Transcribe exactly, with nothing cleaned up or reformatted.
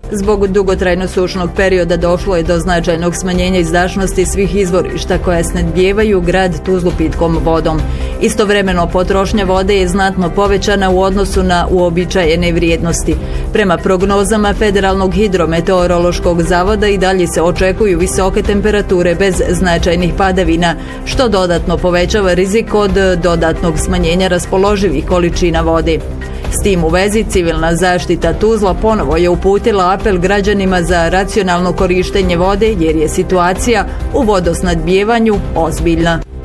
Zbog dugotrajno sušnog perioda došlo je do značajnog smanjenja izdašnosti svih izvorišta koja snabdijevaju grad Tuzlu pitkom vodom. Istovremeno potrošnja vode je znatno povećana u odnosu na uobičajene vrijednosti. Prema prognozama Federalnog hidrometeorološkog zavoda i dalje se očekuju visoke temperature bez značajnih padavina, što dodatno povećava rizik od dodatnog smanjenja raspoloživih količina vode. S tim u vezi civilna zaštita Tuzla ponovo je uputila apel građanima za racionalno korištenje vode jer je situacija u vodosnadbijevanju ozbiljna.